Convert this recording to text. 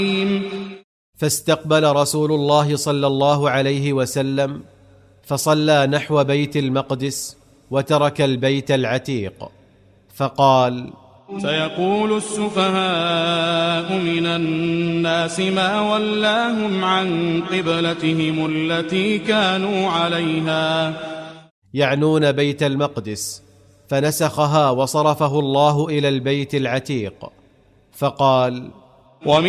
فاستقبل رسول الله صلى الله عليه وسلم فصلى نحو بيت المقدس وترك البيت العتيق، فقال: سيقول السفهاء من الناس ما ولاهم عن قبلتهم التي كانوا عليها، يعنون بيت المقدس، فنسخها وصرفه الله إلى البيت العتيق. فقال: